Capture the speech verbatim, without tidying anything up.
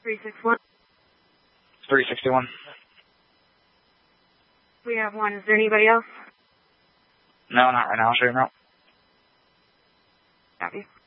three six one. three sixty-one. We have one. Is there anybody else? No, not right now. I'll show you out. Copy.